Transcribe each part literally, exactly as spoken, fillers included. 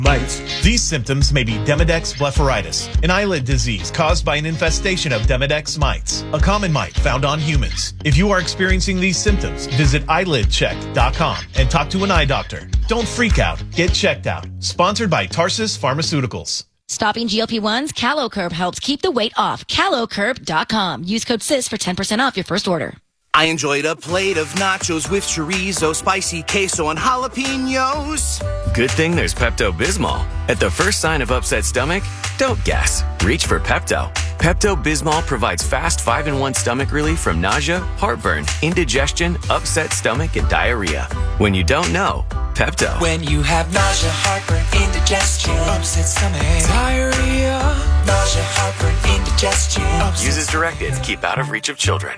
Mites. These symptoms may be Demodex blepharitis, an eyelid disease caused by an infestation of Demodex mites, a common mite found on humans. If you are experiencing these symptoms, visit eyelid check dot com and talk to an eye doctor. Don't freak out. Get checked out. Sponsored by Tarsus Pharmaceuticals. Stopping G L P ones? CaloCurb helps keep the weight off. Calo Curb dot com. Use code S I S for ten percent off your first order. I enjoyed a plate of nachos with chorizo, spicy queso, and jalapenos. Good thing there's Pepto-Bismol. At the first sign of upset stomach, don't guess. Reach for Pepto. Pepto-Bismol provides fast five in one stomach relief from nausea, heartburn, indigestion, upset stomach, and diarrhea. When you don't know, Pepto. When you have nausea, heartburn, indigestion, upset stomach, diarrhea, nausea, heartburn, indigestion. Use as directed to keep out of reach of children.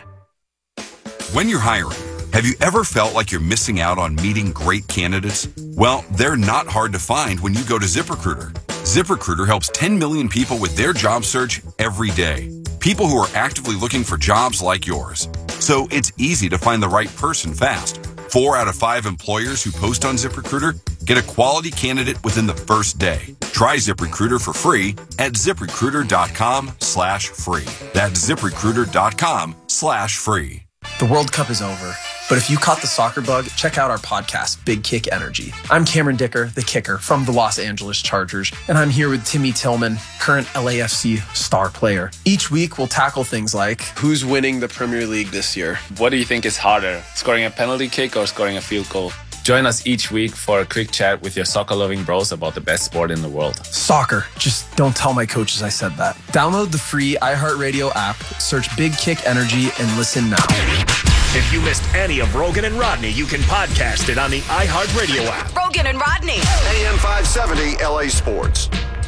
When you're hiring, have you ever felt like you're missing out on meeting great candidates? Well, they're not hard to find when you go to ZipRecruiter. ZipRecruiter helps ten million people with their job search every day. People who are actively looking for jobs like yours. So it's easy to find the right person fast. Four out of five employers who post on ZipRecruiter get a quality candidate within the first day. Try ZipRecruiter for free at ZipRecruiter.com slash free. That's ZipRecruiter.com slash free. The World Cup is over, but if you caught the soccer bug, check out our podcast, Big Kick Energy. I'm Cameron Dicker, the kicker from the Los Angeles Chargers, and I'm here with Timmy Tillman, current L A F C star player. Each week, we'll tackle things like, who's winning the Premier League this year? What do you think is harder, scoring a penalty kick or scoring a field goal? Join us each week for a quick chat with your soccer-loving bros about the best sport in the world. Soccer. Just don't tell my coaches I said that. Download the free iHeartRadio app, search Big Kick Energy, and listen now. If you missed any of Rogan and Rodney, you can podcast it on the iHeartRadio app. Rogan and Rodney. A M five seventy L A Sports.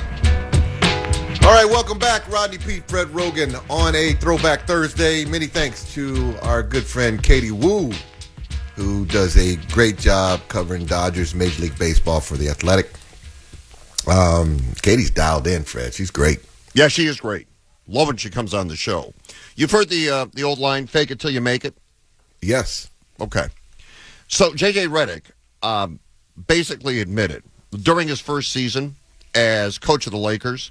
All right, welcome back. Rodney Pete, Fred Rogan on a Throwback Thursday. Many thanks to our good friend Katie Wu, who does a great job covering Dodgers Major League Baseball for The Athletic. Um, Katie's dialed in, Fred. She's great. Yeah, she is great. Love when she comes on the show. You've heard the uh, the old line, fake it till you make it? Yes. Okay. So J J Redick um, basically admitted during his first season as coach of the Lakers,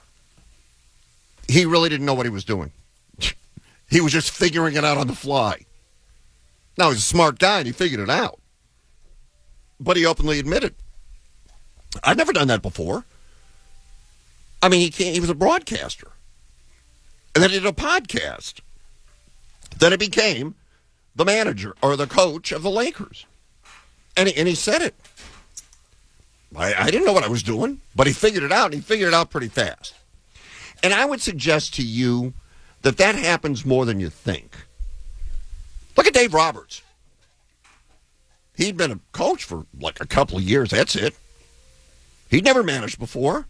he really didn't know what he was doing. He was just figuring it out on the fly. Now, he's a smart guy, and he figured it out. But he openly admitted, I've never done that before. I mean, he can't, he was a broadcaster. And then he did a podcast. Then he became the manager or the coach of the Lakers. And he, and he said it. I, I didn't know what I was doing, but he figured it out, and he figured it out pretty fast. And I would suggest to you that that happens more than you think. Look at Dave Roberts. He'd been a coach for like a couple of years. That's it. He'd never managed before.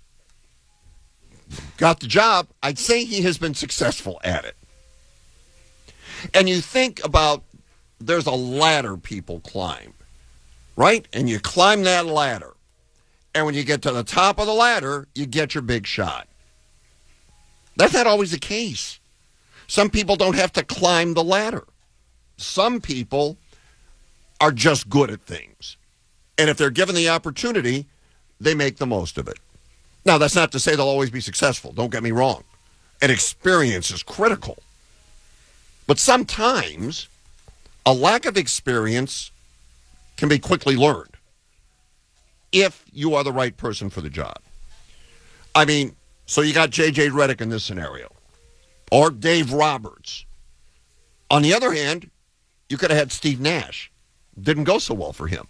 Got the job. I'd say he has been successful at it. And you think about, there's a ladder people climb, right? And you climb that ladder. And when you get to the top of the ladder, you get your big shot. That's not always the case. Some people don't have to climb the ladder. Some people are just good at things. And if they're given the opportunity, they make the most of it. Now, that's not to say they'll always be successful. Don't get me wrong. And experience is critical. But sometimes a lack of experience can be quickly learned if you are the right person for the job. I mean, so you got J J Redick in this scenario, or Dave Roberts. On the other hand, you could have had Steve Nash. Didn't go so well for him.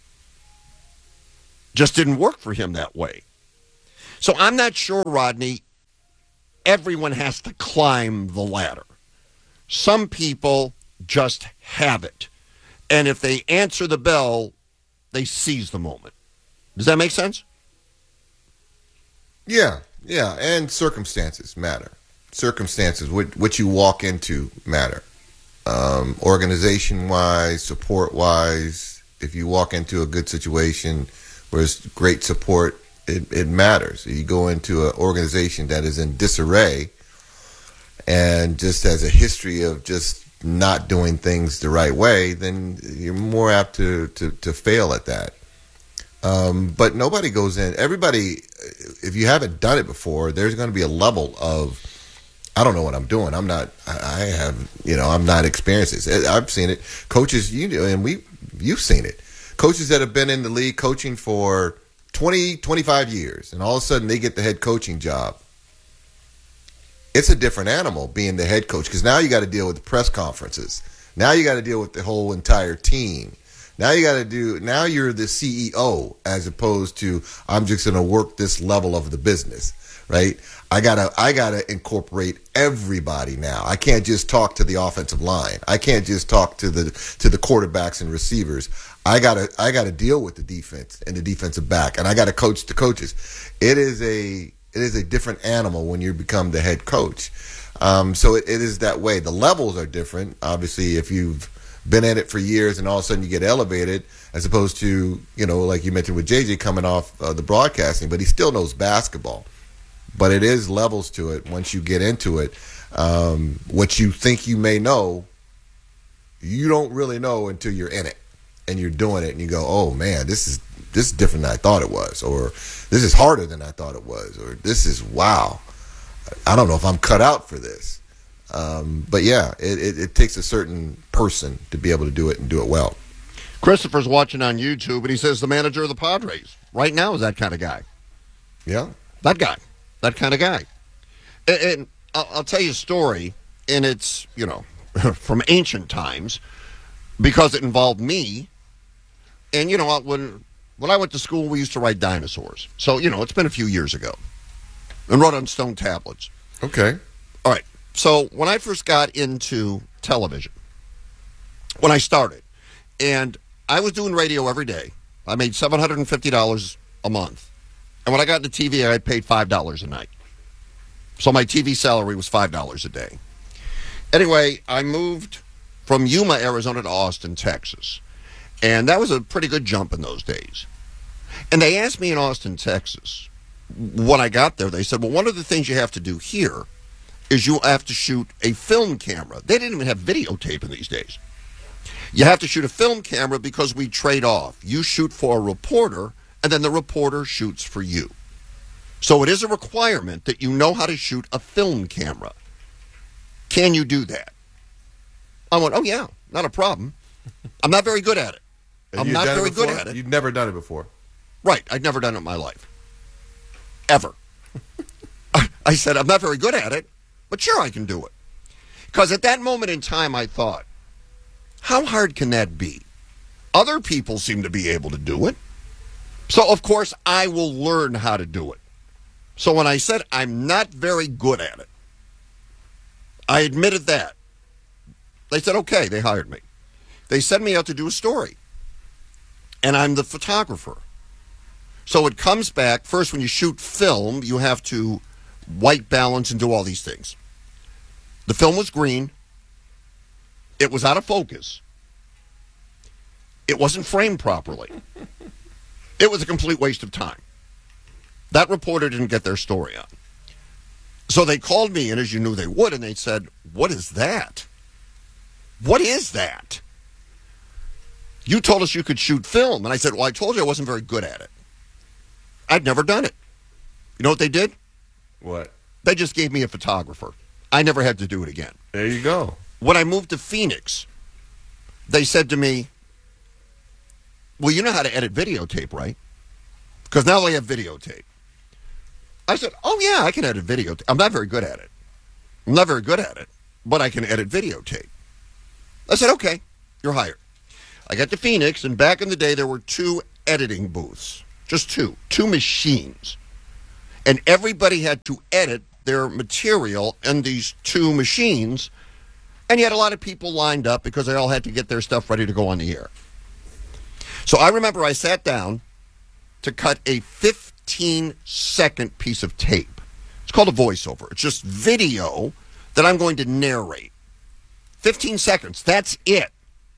Just didn't work for him that way. So I'm not sure, Rodney, everyone has to climb the ladder. Some people just have it. And if they answer the bell, they seize the moment. Does that make sense? Yeah, yeah. And circumstances matter. Circumstances, what, what you walk into matter. Um, organization-wise, support-wise, if you walk into a good situation where there's great support, it, it matters. You go into an organization that is in disarray and just has a history of just not doing things the right way, then you're more apt to, to, to fail at that. Um, but nobody goes in. Everybody, if you haven't done it before, there's going to be a level of, I don't know what I'm doing. I'm not, I have, you know, I'm not experienced this. I've seen it. Coaches, you know, and we, you've seen it. Coaches that have been in the league coaching for twenty, twenty-five years, and all of a sudden they get the head coaching job. It's a different animal being the head coach, because now you got to deal with the press conferences. Now you got to deal with the whole entire team. Now you got to do, now you're the C E O as opposed to, I'm just going to work this level of the business, right? I got to, I got to incorporate everybody now. I can't just talk to the offensive line. I can't just talk to the, to the quarterbacks and receivers. I got to, I got to deal with the defense and the defensive back, and I got to coach the coaches. It is a, it is a different animal when you become the head coach. Um, so it, it is that way. The levels are different. Obviously, if you've been at it for years and all of a sudden you get elevated, as opposed to, you know, like you mentioned with J J coming off uh, the broadcasting, but he still knows basketball. But it is levels to it. Once you get into it, um, what you think you may know, you don't really know until you're in it and you're doing it and you go, oh man, this is this is different than I thought it was, or this is harder than I thought it was, or this is, wow, I don't know if I'm cut out for this. Um, but yeah, it, it, it takes a certain person to be able to do it and do it well. Christopher's watching on YouTube, and he says the manager of the Padres right now is that kind of guy. Yeah. That guy. That kind of guy. And, and I'll, I'll tell you a story, and it's, you know, from ancient times, because it involved me. And, you know, when, when I went to school, we used to write dinosaurs. So, you know, it's been a few years ago. And wrote on stone tablets. Okay. All right. So when I first got into television, when I started, and I was doing radio every day, I made seven hundred fifty dollars a month. And when I got into T V, I had paid five dollars a night. So my T V salary was five dollars a day. Anyway, I moved from Yuma, Arizona to Austin, Texas. And that was a pretty good jump in those days. And they asked me in Austin, Texas, when I got there, they said, well, one of the things you have to do here is you have to shoot a film camera. They didn't even have videotape in these days. You have to shoot a film camera because we trade off. You shoot for a reporter, and then the reporter shoots for you. So it is a requirement that you know how to shoot a film camera. Can you do that? I went, oh, yeah, not a problem. I'm not very good at it. I'm not very good at it. You've never done it before. Right. I'd never done it in my life. Ever. I said, I'm not very good at it, but sure I can do it. Because at that moment in time, I thought, how hard can that be? Other people seem to be able to do it. So, of course, I will learn how to do it. So when I said I'm not very good at it, I admitted that. They said, okay, they hired me. They sent me out to do a story. And I'm the photographer. So it comes back, first when you shoot film, you have to white balance and do all these things. The film was green. It was out of focus. It wasn't framed properly. It was a complete waste of time. That reporter didn't get their story on. So they called me in, as you knew they would, and they said, what is that? What is that? You told us you could shoot film. And I said, well, I told you I wasn't very good at it. I'd never done it. You know what they did? What? They just gave me a photographer. I never had to do it again. There you go. When I moved to Phoenix, they said to me, well, you know how to edit videotape, right? Because now they have videotape. I said, oh, yeah, I can edit videotape. I'm not very good at it. I'm not very good at it, but I can edit videotape. I said, okay, you're hired. I got to Phoenix, and back in the day, there were two editing booths. Just two. Two machines. And everybody had to edit their material in these two machines. And you had a lot of people lined up because they all had to get their stuff ready to go on the air. So I remember I sat down to cut a fifteen-second piece of tape. It's called a voiceover. It's just video that I'm going to narrate. fifteen seconds. That's it.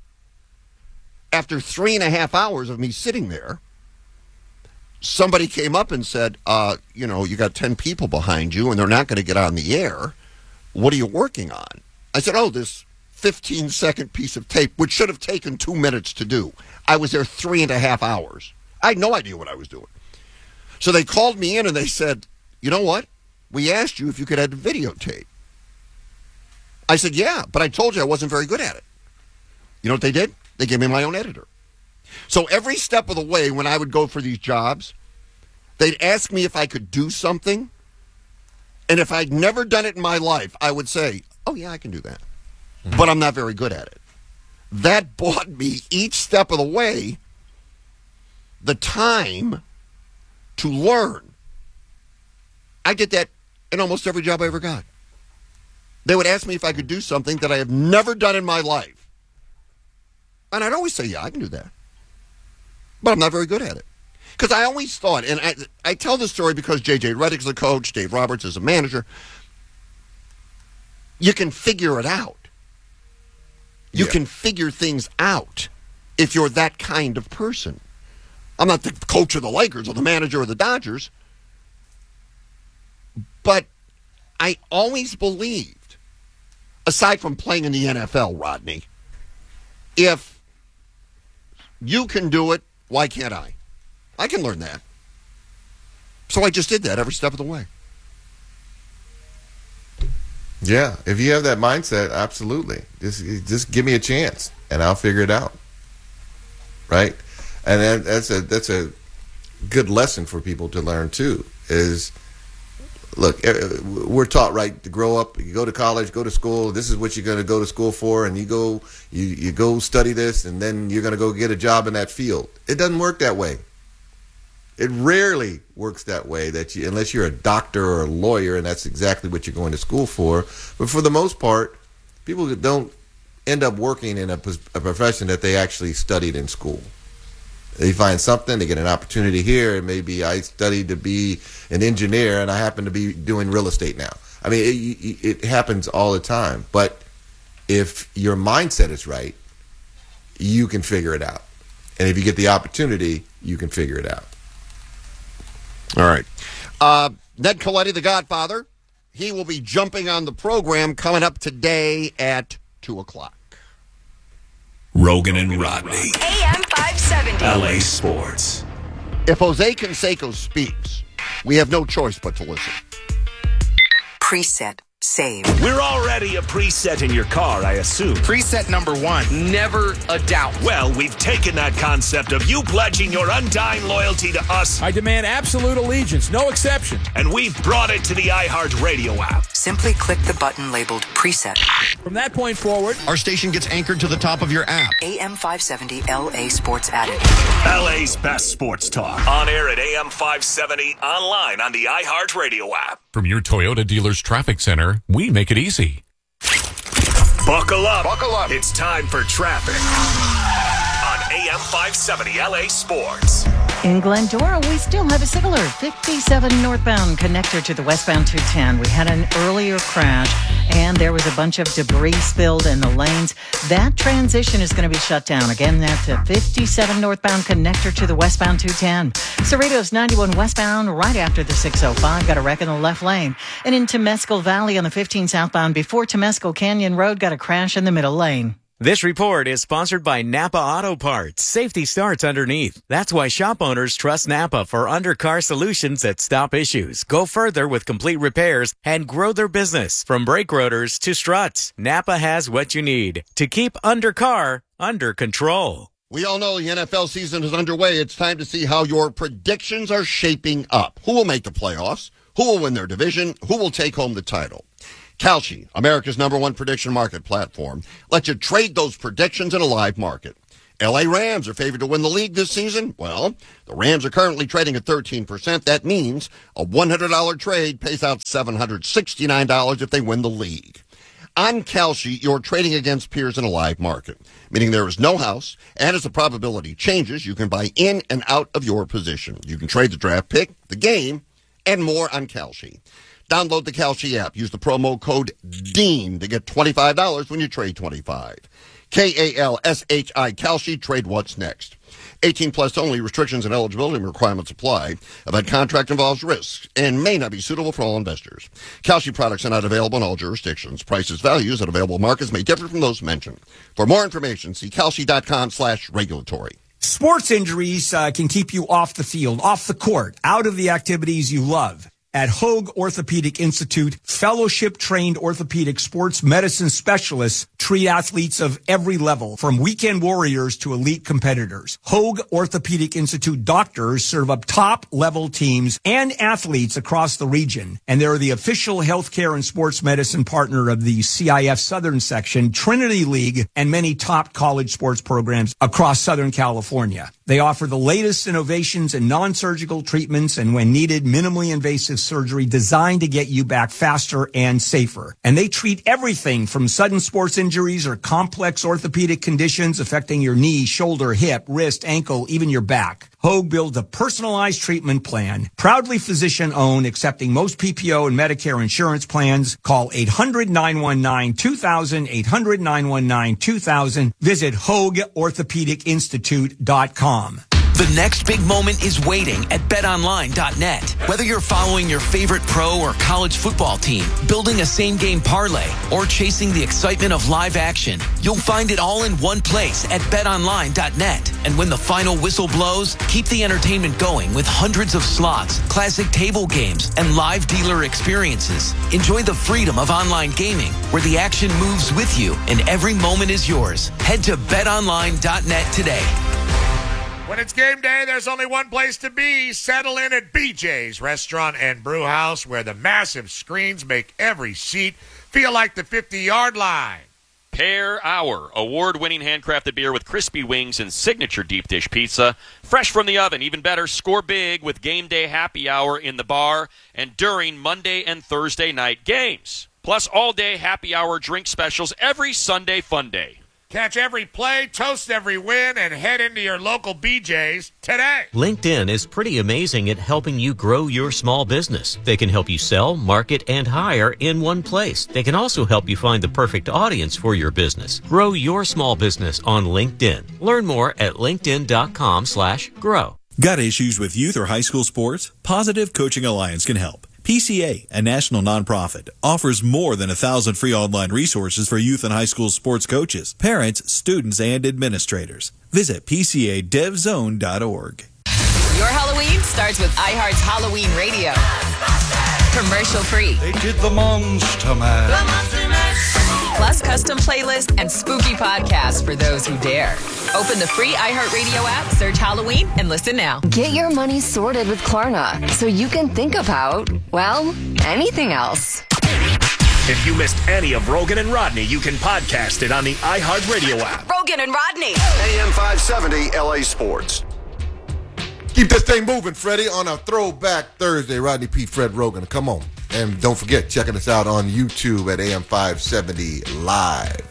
After three and a half hours of me sitting there, somebody came up and said, uh, you know, you got ten people behind you and they're not going to get on the air. What are you working on? I said, oh, this fifteen-second piece of tape, which should have taken two minutes to do. I was there three and a half hours. I had no idea what I was doing. So they called me in and they said, you know what? We asked you if you could edit videotape. I said, yeah, but I told you I wasn't very good at it. You know what they did? They gave me my own editor. So every step of the way when I would go for these jobs, they'd ask me if I could do something. And if I'd never done it in my life, I would say, oh, yeah, I can do that. Mm-hmm. But I'm not very good at it. That bought me each step of the way the time to learn. I did that in almost every job I ever got. They would ask me if I could do something that I have never done in my life. And I'd always say, yeah, I can do that. But I'm not very good at it. Because I always thought, and I, I tell this story because J J Redick's the coach, Dave Roberts is a manager. You can figure it out. You yeah. can figure things out if you're that kind of person. I'm not the coach of the Lakers or the manager of the Dodgers. But I always believed, aside from playing in the N F L, Rodney, if you can do it, why can't I? I can learn that. So I just did that every step of the way. Yeah, if you have that mindset, absolutely. Just, just give me a chance, and I'll figure it out. Right? And that, that's a that's a good lesson for people to learn too. Is look, we're taught right to grow up. You go to college, go to school. This is what you're going to go to school for, and you go you you go study this, and then you're going to go get a job in that field. It doesn't work that way. It rarely works that way, that you, unless you're a doctor or a lawyer, and that's exactly what you're going to school for. But for the most part, people don't end up working in a, a profession that they actually studied in school. They find something, they get an opportunity here, and maybe I studied to be an engineer, and I happen to be doing real estate now. I mean, it, it happens all the time. But if your mindset is right, you can figure it out. And if you get the opportunity, you can figure it out. All right. Uh, Ned Colletti, the Godfather, he will be jumping on the program coming up today at two o'clock. Rogan and Rodney. A M five seventy. L A Sports. If Jose Canseco speaks, we have no choice but to listen. Preset saved. We're already a preset in your car, I assume. Preset number one, never a doubt. Well, we've taken that concept of you pledging your undying loyalty to us. I demand absolute allegiance, no exception. And we've brought it to the iHeartRadio app. Simply click the button labeled Preset. From that point forward, our station gets anchored to the top of your app. A M five seventy L A Sports added. L A's best sports talk. On air at A M five seventy, online on the iHeartRadio app. From your Toyota dealer's traffic center, we make it easy. Buckle up. Buckle up. It's time for traffic on A M five seventy L A Sports. In Glendora, we still have a similar fifty-seven northbound connector to the westbound two ten. We had an earlier crash, and there was a bunch of debris spilled in the lanes. That transition is going to be shut down. Again, that's a fifty-seven northbound connector to the westbound two ten. Cerritos ninety-one westbound, right after the six oh five, got a wreck in the left lane. And in Temescal Valley on the fifteen southbound, before Temescal Canyon Road, got a crash in the middle lane. This report is sponsored by Napa Auto Parts. Safety starts underneath. That's why shop owners trust Napa for undercar solutions that stop issues, go further with complete repairs, and grow their business. From brake rotors to struts, Napa has what you need to keep undercar under control. We all know the N F L season is underway. It's time to see how your predictions are shaping up. Who will make the playoffs? Who will win their division? Who will take home the title? Kalshi, America's number one prediction market platform, lets you trade those predictions in a live market. L A Rams are favored to win the league this season. Well, the Rams are currently trading at thirteen percent. That means a one hundred dollars trade pays out seven hundred sixty-nine dollars if they win the league. On Kalshi, you're trading against peers in a live market, meaning there is no house, and as the probability changes, you can buy in and out of your position. You can trade the draft pick, the game, and more on Kalshi. Download the Kalshi app. Use the promo code DEAN to get twenty-five dollars when you trade twenty-five dollars. K A L S H I, Kalshi. Trade what's next. eighteen plus only. Restrictions and eligibility requirements apply. A bad contract involves risks and may not be suitable for all investors. Kalshi products are not available in all jurisdictions. Prices, values at available markets may differ from those mentioned. For more information, see Kalshi dot com slash regulatory. Sports injuries uh, can keep you off the field, off the court, out of the activities you love. At Hoag Orthopedic Institute, fellowship-trained orthopedic sports medicine specialists treat athletes of every level, from weekend warriors to elite competitors. Hoag Orthopedic Institute doctors serve up top-level teams and athletes across the region, and they're the official healthcare and sports medicine partner of the C I F Southern Section, Trinity League, and many top college sports programs across Southern California. They offer the latest innovations in non-surgical treatments and, when needed, minimally invasive surgery designed to get you back faster and safer. And they treat everything from sudden sports injuries or complex orthopedic conditions affecting your knee, shoulder, hip, wrist, ankle, even your back. Hoag builds a personalized treatment plan, proudly physician-owned, accepting most P P O and Medicare insurance plans. Call eight hundred, nine one nine, two thousand, eight hundred, nine one nine, two thousand. Visit Hoag Orthopedic Institute dot com. The next big moment is waiting at bet online dot net. Whether you're following your favorite pro or college football team, building a same-game parlay, or chasing the excitement of live action, you'll find it all in one place at bet online dot net. And when the final whistle blows, keep the entertainment going with hundreds of slots, classic table games, and live dealer experiences. Enjoy the freedom of online gaming, where the action moves with you and every moment is yours. Head to bet online dot net today. When it's game day, there's only one place to be. Settle in at B J's Restaurant and Brew House, where the massive screens make every seat feel like the fifty-yard line. Pear Hour, award-winning handcrafted beer with crispy wings and signature deep dish pizza. Fresh from the oven, even better, score big with game day happy hour in the bar and during Monday and Thursday night games. Plus all-day happy hour drink specials every Sunday fun day. Catch every play, toast every win, and head into your local B J's today. LinkedIn is pretty amazing at helping you grow your small business. They can help you sell, market, and hire in one place. They can also help you find the perfect audience for your business. Grow your small business on LinkedIn. Learn more at linkedin dot com slash grow. Got issues with youth or high school sports? Positive Coaching Alliance can help. P C A, a national nonprofit, offers more than a thousand free online resources for youth and high school sports coaches, parents, students, and administrators. Visit P C A dev zone dot org. Your Halloween starts with iHeart's Halloween Radio. Commercial free. They did the Monster Mash. The Monster Mash. Plus custom playlists and spooky podcasts for those who dare. Open the free iHeartRadio app, search Halloween, and listen now. Get your money sorted with Klarna so you can think about, well, anything else. If you missed any of Rogan and Rodney, you can podcast it on the iHeartRadio app. Rogan and Rodney. A M five seventy L A Sports. Keep this thing moving, Freddie, on a Throwback Thursday. Rodney P. Fred Rogan. Come on. And don't forget, checking us out on YouTube at A M five seventy Live.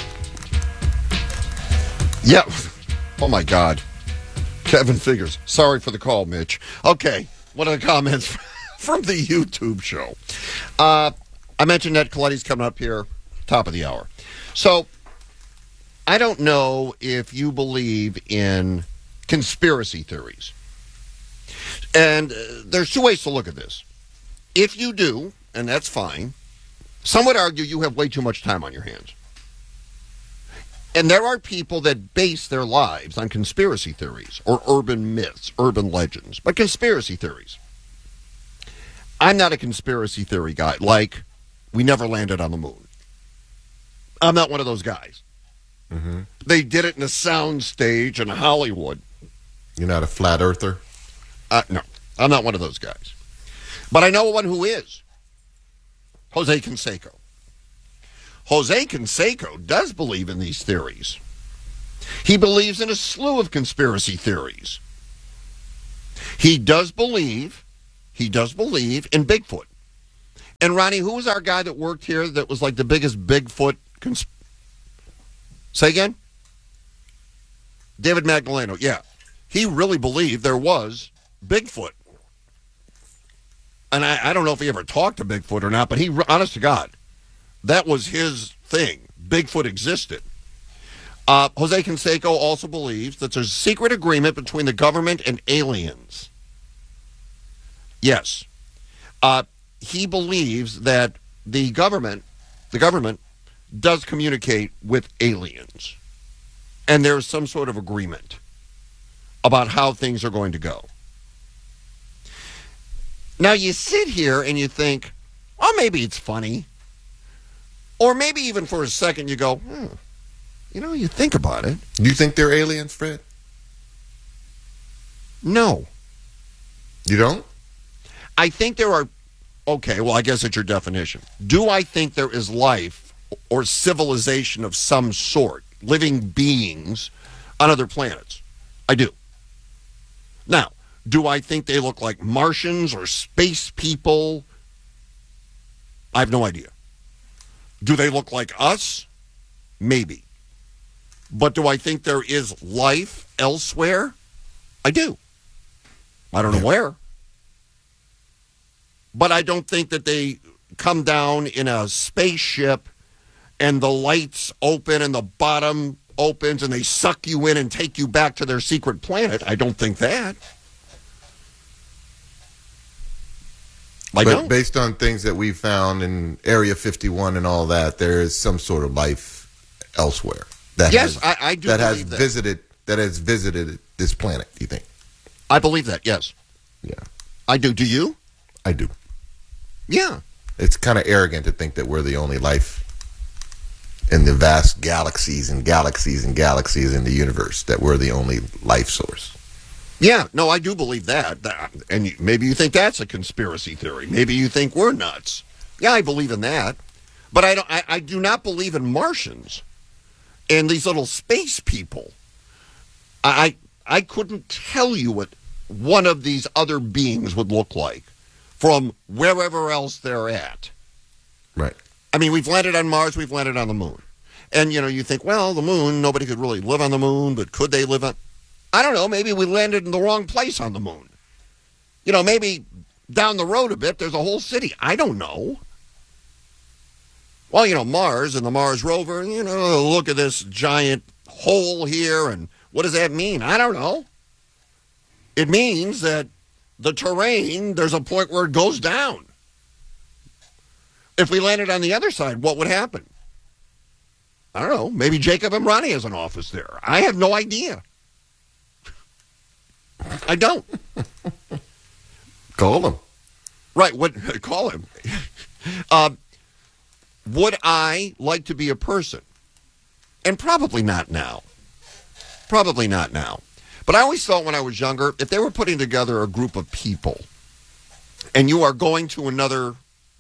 Yep. Oh, my God. Kevin Figures. Sorry for the call, Mitch. Okay. One of the comments from the YouTube show. Uh, I mentioned Ned Coletti's coming up here, top of the hour. So, I don't know if you believe in conspiracy theories. And uh, there's two ways to look at this. If you do, and that's fine, some would argue you have way too much time on your hands. And there are people that base their lives on conspiracy theories or urban myths, urban legends, but conspiracy theories. I'm not a conspiracy theory guy, like we never landed on the moon. I'm not one of those guys. Mm-hmm. They did it in a sound stage in Hollywood. You're not a flat earther? Uh, no, I'm not one of those guys. But I know one who is. Jose Canseco. Jose Canseco does believe in these theories. He believes in a slew of conspiracy theories. He does believe, he does believe in Bigfoot. And Ronnie, who was our guy that worked here that was like the biggest Bigfoot cons- Say again? David Magdaleno, yeah. He really believed there was Bigfoot. And I, I don't know if he ever talked to Bigfoot or not, but he, honest to God, that was his thing. Bigfoot existed. Uh, Jose Canseco also believes that there's a secret agreement between the government and aliens. Yes. Uh, he believes that the government, the government does communicate with aliens. And there's some sort of agreement. about how things are going to go. Now you sit here and you think, oh, maybe it's funny. Or maybe even for a second you go, hmm, you know, you think about it. Do you think they're aliens, Fred? No. You don't? I think there are, okay, well, I guess it's your definition. Do I think there is life or civilization of some sort, living beings on other planets? I do. Now, do I think they look like Martians or space people? I have no idea. Do they look like us? Maybe. But do I think there is life elsewhere? I do. I don't know where. But I don't think that they come down in a spaceship and the lights open and the bottom opens and they suck you in and take you back to their secret planet. I don't think that. I but don't. Based on things that we found in Area fifty-one and all that, there is some sort of life elsewhere. That yes, has, I, I do that has believe that. visited that has visited this planet. Do you think? I believe that. Yes. Yeah, I do. Do you? I do. Yeah. It's kind of arrogant to think that we're the only life in the vast galaxies and galaxies and galaxies in the universe, that we're the only life source. Yeah, no, I do believe that. that and you, maybe you think that's a conspiracy theory. Maybe you think we're nuts. Yeah, I believe in that. But I, don't, I, I do not believe in Martians and these little space people. I, I couldn't tell you what one of these other beings would look like from wherever else they're at. Right. I mean, we've landed on Mars, we've landed on the moon. And, you know, you think, well, the moon, nobody could really live on the moon, but could they live on... I don't know, maybe we landed in the wrong place on the moon. You know, maybe down the road a bit, there's a whole city. I don't know. Well, you know, Mars and the Mars rover, you know, look at this giant hole here, and what does that mean? I don't know. It means that the terrain, there's a point where it goes down. If we landed on the other side, what would happen? I don't know. Maybe Jacob Emrani has an office there. I have no idea. I don't. Call him. Right. What? Call him. uh, would I like to be a person? And probably not now. Probably not now. But I always thought when I was younger, if they were putting together a group of people and you are going to another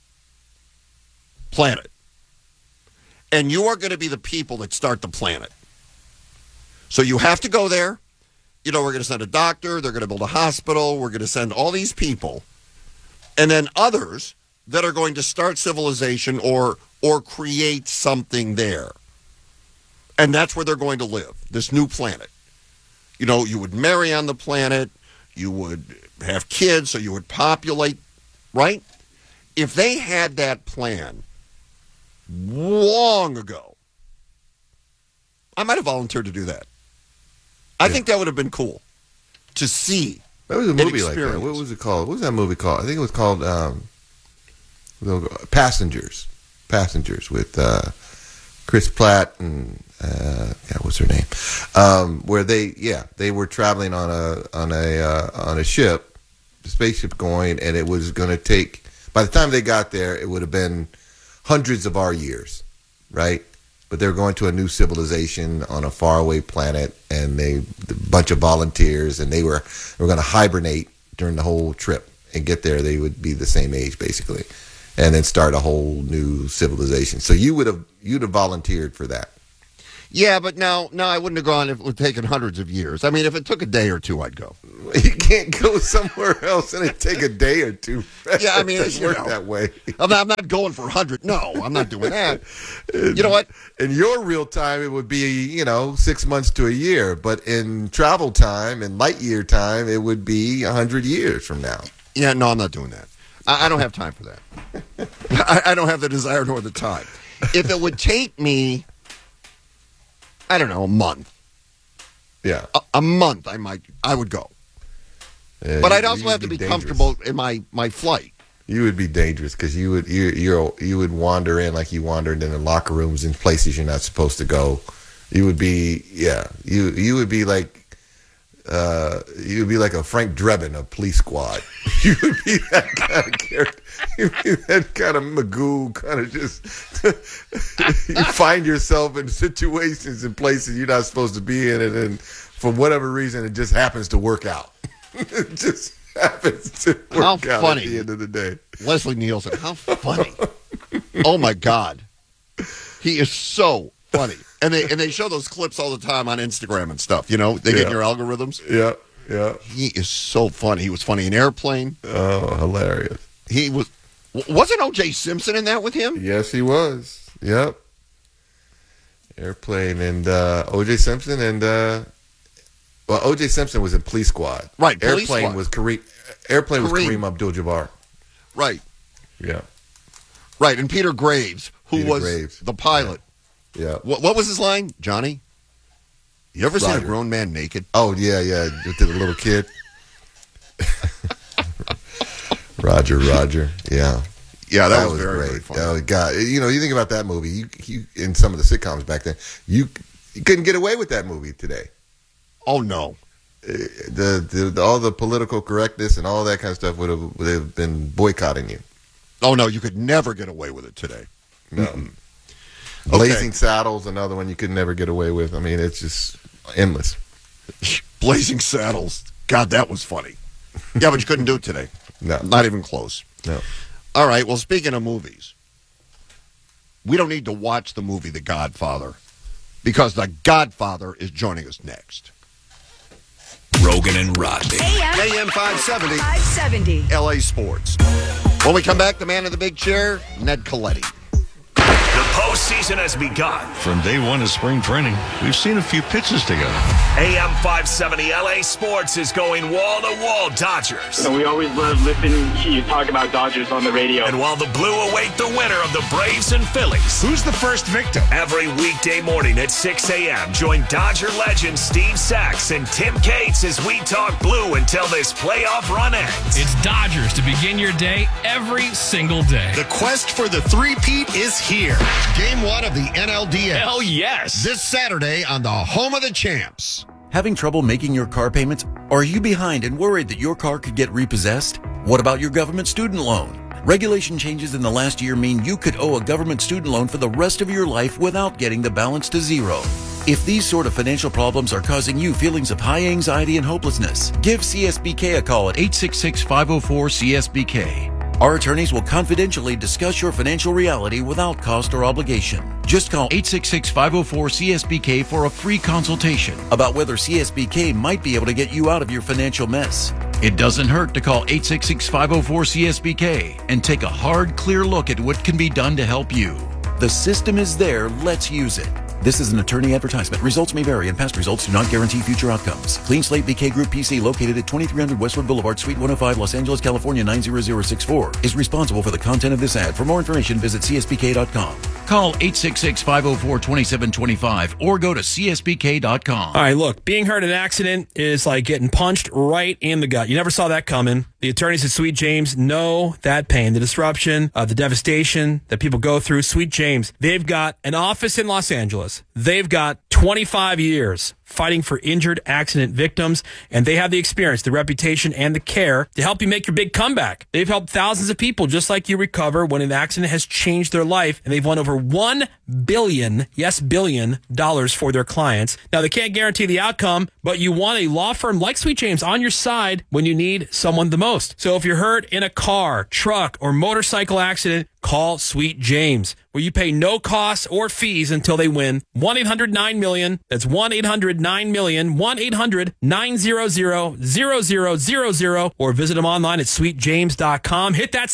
planet and you are going to be the people that start the planet. So you have to go there. You know, we're going to send a doctor, they're going to build a hospital, we're going to send all these people, and then others that are going to start civilization or or create something there. And that's where they're going to live, this new planet. You know, you would marry on the planet, you would have kids, so you would populate, right? If they had that plan long ago, I might have volunteered to do that. I think that would have been cool to see. There was a movie like that. What was it called? What was that movie called? I think it was called um, Passengers. Passengers with uh, Chris Pratt and uh, God, what's her name? Um, where they, yeah, they were traveling on a on a uh, on a ship, the spaceship going, and it was going to take. By the time they got there, it would have been hundreds of our years, right? But they're going to a new civilization on a faraway planet, and they a bunch of volunteers, and they were they were going to hibernate during the whole trip and get there. They would be the same age basically, and then start a whole new civilization. So you would have you'd have volunteered for that. Yeah, but no, no, I wouldn't have gone if it would have taken hundreds of years. I mean, if it took a day or two, I'd go. You can't go somewhere else and it take a day or two. Yeah, I mean, it doesn't work know, that way. I'm not, I'm not going for a hundred. No, I'm not doing that. You know what? In your real time, it would be, you know, six months to a year. But in travel time and light year time, it would be a hundred years from now. Yeah, no, I'm not doing that. I, I don't have time for that. I, I don't have the desire nor the time. If it would take me, I don't know, a month. Yeah. A, a month, I might, I would go. Yeah, but you, I'd also have to be, be comfortable in my, my flight. You would be dangerous because you would you you you would wander in like you wandered in the locker rooms in places you're not supposed to go. You would be yeah you you would be like uh, you'd be like a Frank Drebin of Police Squad. You would be that kind of character. You'd be that kind of Magoo, kind of just. You find yourself in situations and places you're not supposed to be in, and then for whatever reason, it just happens to work out. It just happens to work How out funny. at the end of the day. Leslie Nielsen, how funny. Oh, my God. He is so funny. And they and they show those clips all the time on Instagram and stuff. You know, they get Yeah. in your algorithms. Yeah, yeah. He is so funny. He was funny in Airplane. Oh, hilarious. He was. Wasn't O J Simpson in that with him? Yes, he was. Yep. Airplane and uh, O J Simpson and uh, well, O J Simpson was in Police Squad. Right. Police Airplane Squad. was Kareem. Airplane was Kareem. Kareem Abdul-Jabbar. Right. Yeah. Right. And Peter Graves, who Peter was Graves. the pilot. Yeah. What, what was his line, Johnny? You ever seen a Roger. grown man naked? Oh yeah, yeah. With the little kid. Roger, Roger. Yeah. Yeah, that, was, very, great. very funny. Oh God, you know, you think about that movie. You, you in some of the sitcoms back then, you, you couldn't get away with that movie today. Oh no. Uh, The, the, the all the political correctness and all that kind of stuff would have would have been boycotting you. Oh no, you could never get away with it today. No. Mm-mm. Blazing Okay. Saddles, another one you could never get away with. I mean, it's just endless. Blazing Saddles. God, that was funny. Yeah, but you couldn't do it today. No. Not even close. No. All right, well, speaking of movies, we don't need to watch the movie The Godfather because The Godfather is joining us next. Rogan and Rodney. A M five seventy. five seventy. L A Sports. When we come back, the man in the big chair, Ned Coletti. The postseason has begun. From day one of spring training, we've seen a few pitches together. A M five seventy L A Sports is going wall-to-wall Dodgers. So we always love listening to you talk about Dodgers on the radio. And while the Blue await the winner of the Braves and Phillies. Who's the first victim? Every weekday morning at six a.m., join Dodger legend Steve Sachs and Tim Cates as we talk Blue until this playoff run ends. It's Dodgers to begin your day every single day. The quest for the three-peat is here. Game one of the N L D S. Hell yes. This Saturday on the home of the champs. Having trouble making your car payments? Are you behind and worried that your car could get repossessed? What about your government student loan? Regulation changes in the last year mean you could owe a government student loan for the rest of your life without getting the balance to zero. If these sort of financial problems are causing you feelings of high anxiety and hopelessness, give C S B K a call at eight six six, five oh four, C S B K. Our attorneys will confidentially discuss your financial reality without cost or obligation. Just call eight six six, five oh four, C S B K for a free consultation about whether C S B K might be able to get you out of your financial mess. It doesn't hurt to call eight six six, five oh four, C S B K and take a hard, clear look at what can be done to help you. The system is there. Let's use it. This is an attorney advertisement. Results may vary, and past results do not guarantee future outcomes. Clean Slate B K Group P C, located at twenty-three hundred Westwood Boulevard, Suite one oh five, Los Angeles, California nine zero zero six four, is responsible for the content of this ad. For more information, visit C S B K dot com. Call eight six six, five oh four, two seven two five or go to C S B K dot com. All right, look, being hurt in an accident is like getting punched right in the gut. You never saw that coming. The attorneys at Sweet James know that pain, the disruption, uh, the devastation that people go through. Sweet James, they've got an office in Los Angeles. They've got twenty-five years fighting for injured accident victims, and they have the experience, the reputation, and the care to help you make your big comeback. They've helped thousands of people just like you recover when an accident has changed their life, and they've won over one billion, yes, billion dollars for their clients. Now, they can't guarantee the outcome, but you want a law firm like Sweet James on your side when you need someone the most. So if you're hurt in a car, truck, or motorcycle accident, call Sweet James, where you pay no costs or fees until they win. one eight hundred nine million. That's one eight hundred nine million. one eight hundred nine hundred zero zero zero zero or visit them online at sweet james dot com. Hit that